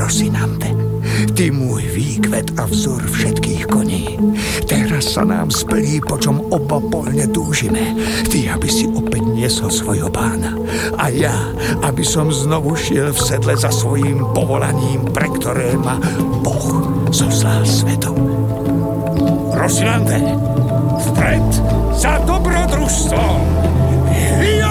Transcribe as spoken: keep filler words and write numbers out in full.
Rosinante, ty môj výkvet a vzor všetkých koní. Teraz sa nám splní, po čom oba poľne túžime. Ty, aby si opäť niesol svojho pána. A ja, aby som znovu šiel v sedle za svojím povolaním, pre ktoré ma Boh zoslal svetom. Rosinante, vpred za dobrodružstvom!